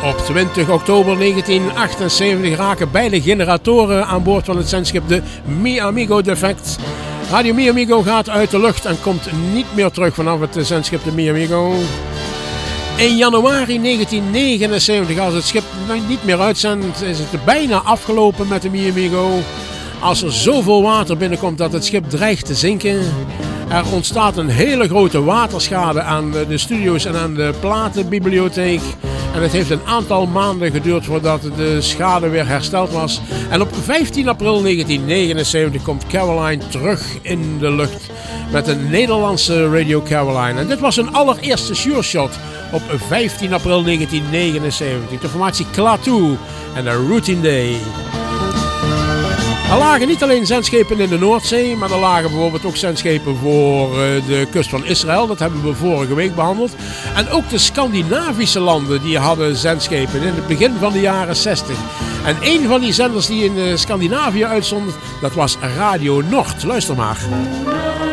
Op 20 oktober 1978 raken beide generatoren aan boord van het zendschip de Mi Amigo defect. Radio Mi Amigo gaat uit de lucht en komt niet meer terug vanaf het zendschip de Mi Amigo. In januari 1979, als het schip niet meer uitzendt, is het bijna afgelopen met de Mi Amigo. Als er zoveel water binnenkomt dat het schip dreigt te zinken. Er ontstaat een hele grote waterschade aan de studio's en aan de platenbibliotheek. En het heeft een aantal maanden geduurd voordat de schade weer hersteld was. En op 15 april 1979 komt Caroline terug in de lucht met een Nederlandse Radio Caroline. En dit was hun allereerste sure shot op 15 april 1979. De formatie Klaatu en de Routine Day. Er lagen niet alleen zendschepen in de Noordzee, maar er lagen bijvoorbeeld ook zendschepen voor de kust van Israël. Dat hebben we vorige week behandeld. En ook de Scandinavische landen die hadden zendschepen in het begin van de jaren 60. En een van die zenders die in Scandinavië uitzond, dat was Radio Noord. Luister maar.